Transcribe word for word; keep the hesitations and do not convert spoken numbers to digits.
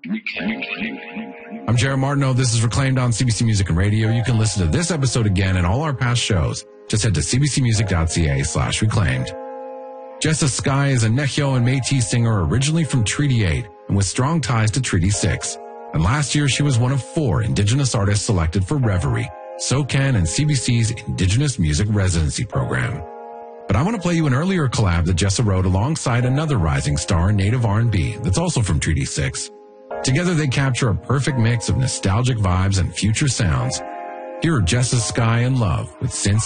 I'm Jared Martineau. This is Reclaimed on C B C Music and Radio. You can listen to this episode again and all our past shows. Just head to cbcmusic.ca slash reclaimed. Jessa Sky is a Nehyo and Métis singer originally from Treaty eight and with strong ties to Treaty six. And last year, she was one of four Indigenous artists selected for Reverie, SoCan and C B C's Indigenous Music Residency Program. But I want to play you an earlier collab that Jessa wrote alongside another rising star in Native R and B that's also from Treaty six. Together, they capture a perfect mix of nostalgic vibes and future sounds. Here are Jessa Sky and Love with Sin